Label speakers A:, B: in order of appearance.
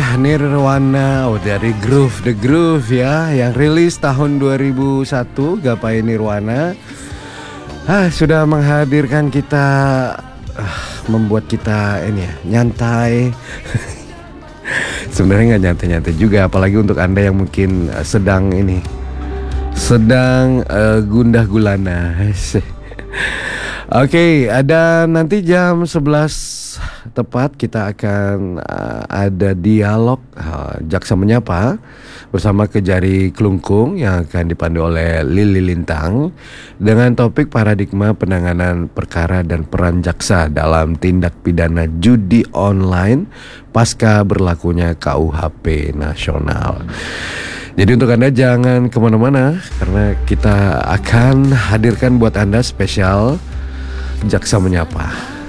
A: Nirwana dari The Groove ya, yang rilis tahun 2001, Gapai Nirwana. Sudah menghadirkan kita, membuat kita ini ya, nyantai. Sebenarnya nggak nyantai-nyantai juga, apalagi untuk Anda yang mungkin sedang gundah gulana. Oke, ada nanti jam 11 tepat kita akan ada dialog Jaksa Menyapa bersama Kejari Klungkung yang akan dipandu oleh Lili Lintang dengan topik paradigma penanganan perkara dan peran jaksa dalam tindak pidana judi online pasca berlakunya KUHP nasional. Jadi untuk Anda jangan kemana-mana, karena kita akan hadirkan buat Anda spesial Jaksa Menyapa.